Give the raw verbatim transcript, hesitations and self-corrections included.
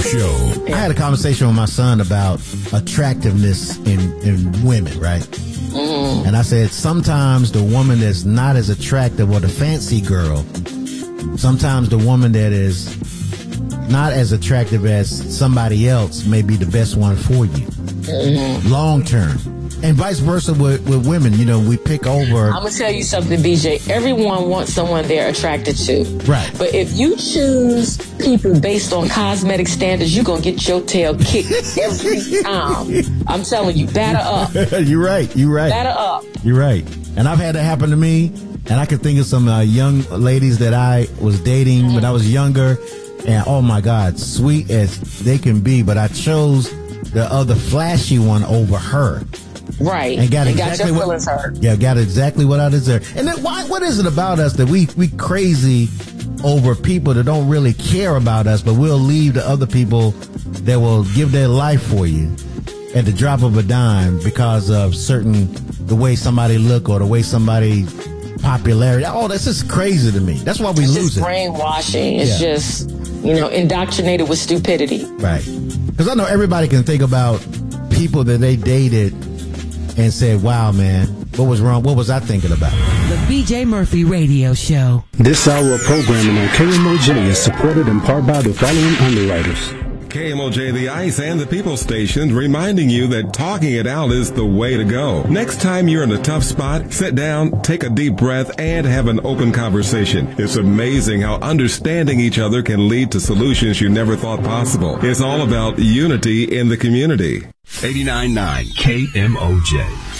Show. I had a conversation with my son about attractiveness in, in women, right? Mm-hmm. And I said, sometimes the woman that's not as attractive, or the fancy girl, sometimes the woman that is not as attractive as somebody else may be the best one for you, mm-hmm. long term. And vice versa with, with women. You know, we pick over. I'm going to tell you something, B J. Everyone wants someone they're attracted to. Right. But if you choose people based on cosmetic standards, you're going to get your tail kicked every time. I'm telling you, batter up. You're right. You're right. Batter up. You're right. And I've had that happen to me. And I can think of some uh, young ladies that I was dating mm-hmm. when I was younger. And, oh, my God, sweet as they can be. But I chose the other flashy one over her. Right. And got and exactly got your what, feelings hurt. Yeah, got exactly what I deserve. And then why, what is it about us that we, we crazy over people that don't really care about us, but we'll leave the other people that will give their life for you at the drop of a dime because of certain, the way somebody look or the way somebody popularity. Oh, that's just crazy to me. That's why we it's lose just it. Brainwashing. It's yeah. just, you know, indoctrinated with stupidity. Right. Because I know everybody can think about people that they dated and said, wow, man, what was wrong? What was I thinking about? The B J Murphy Radio Show. This hour of programming on K M O J is supported in part by the following underwriters. K M O J The Ice and the People Station reminding you that talking it out is the way to go. Next time you're in a tough spot, sit down, take a deep breath, and have an open conversation. It's amazing how understanding each other can lead to solutions you never thought possible. It's all about unity in the community. eighty-nine point nine K M O J.